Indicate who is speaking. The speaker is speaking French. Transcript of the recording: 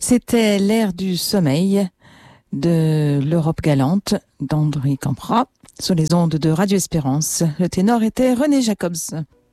Speaker 1: C'était L'ère du sommeil de l'Europe galante d'André Campra sur les ondes de Radio Espérance. Le ténor était René Jacobs.